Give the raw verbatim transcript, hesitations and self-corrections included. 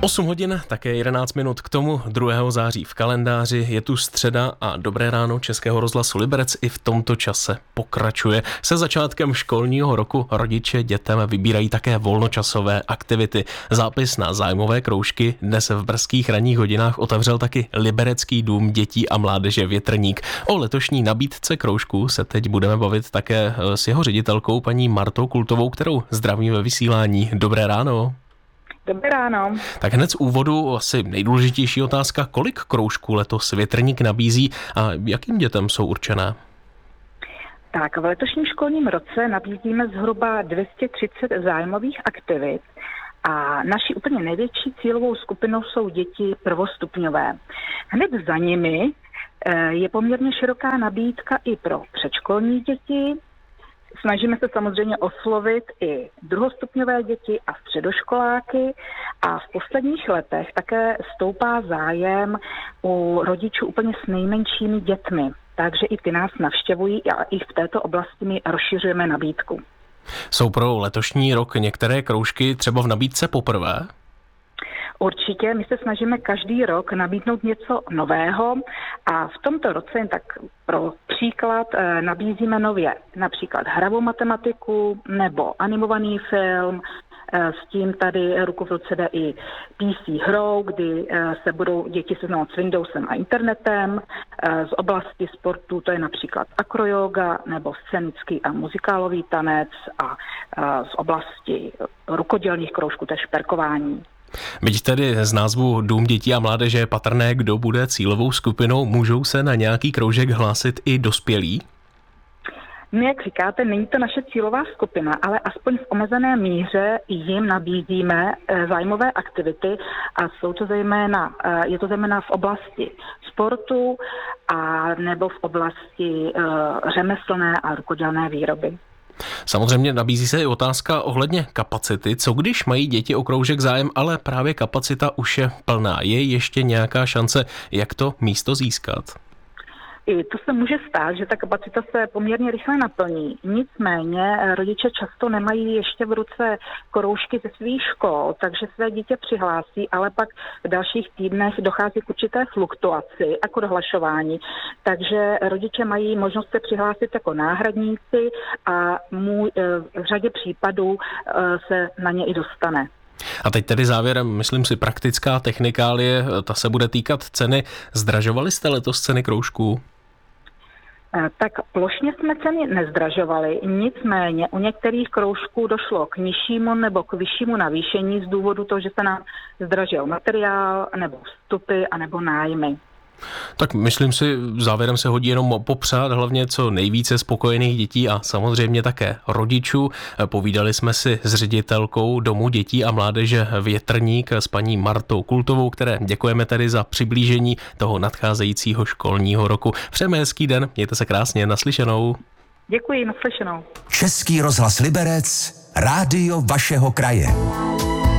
osm hodin, také jedenáct minut k tomu, druhého září v kalendáři, je tu středa a Dobré ráno Českého rozhlasu Liberec i v tomto čase pokračuje. Se začátkem školního roku rodiče dětem vybírají také volnočasové aktivity. Zápis na zájmové kroužky dnes v brzkých ranních hodinách otevřel taky Liberecký dům dětí a mládeže Větrník. O letošní nabídce kroužků se teď budeme bavit také s jeho ředitelkou paní Martou Kultovou, kterou zdravím ve vysílání. Dobré ráno. Dobré ráno. Tak hned z úvodu asi nejdůležitější otázka, kolik kroužků letos Větrník nabízí a jakým dětem jsou určené? Tak v letošním školním roce nabízíme zhruba dvě stě třicet zájmových aktivit a naší úplně největší cílovou skupinou jsou děti prvostupňové. Hned za nimi je poměrně široká nabídka i pro předškolní děti. Snažíme se samozřejmě oslovit i druhostupňové děti a středoškoláky a v posledních letech také stoupá zájem u rodičů úplně s nejmenšími dětmi. Takže i ty nás navštěvují a i v této oblasti my rozšiřujeme nabídku. Jsou pro letošní rok některé kroužky třeba v nabídce poprvé? Určitě, my se snažíme každý rok nabídnout něco nového a v tomto roce, tak pro příklad, nabízíme nově například hravou matematiku nebo animovaný film. S tím tady ruku v ruce jde i P C hrou, kdy se budou děti seznamovat s Windowsem a internetem. Z oblasti sportu to je například akroyoga nebo scénický a muzikálový tanec a z oblasti rukodělných kroužků to je šperkování. Byť tedy z názvu Dům dětí a mládeže je patrné, kdo bude cílovou skupinou, můžou se na nějaký kroužek hlásit i dospělí? My, jak říkáte, není to naše cílová skupina, ale aspoň v omezené míře jim nabízíme zájmové aktivity a jsou to zejména, je to zejména v oblasti sportu a nebo v oblasti řemeslné a rukodělné výroby. Samozřejmě nabízí se i otázka ohledně kapacity. Co když mají děti o kroužek zájem, ale právě kapacita už je plná? Je ještě nějaká šance, jak to místo získat? I to se může stát, že ta kapacita se poměrně rychle naplní. Nicméně rodiče často nemají ještě v ruce kroužky ze svých škol, takže své dítě přihlásí, ale pak v dalších týdnech dochází k určité fluktuaci a k odhlašování. Takže rodiče mají možnost se přihlásit jako náhradníci a můj, v řadě případů se na ně i dostane. A teď tedy závěrem, myslím si, praktická technikálie, ta se bude týkat ceny. Zdražovali jste letos ceny kroužků? Tak plošně jsme ceny nezdražovali, nicméně u některých kroužků došlo k nižšímu nebo k vyššímu navýšení z důvodu toho, že se nám zdražil materiál nebo vstupy a nebo nájmy. Tak myslím si, závěrem se hodí jenom popřát hlavně co nejvíce spokojených dětí a samozřejmě také rodičů. Povídali jsme si s ředitelkou Domu dětí a mládeže Větrník s paní Martou Kultovou, které děkujeme tedy za přiblížení toho nadcházejícího školního roku. Přejeme hezký den, mějte se krásně, naslyšenou. Děkuji, naslyšenou. Český rozhlas Liberec, rádio vašeho kraje.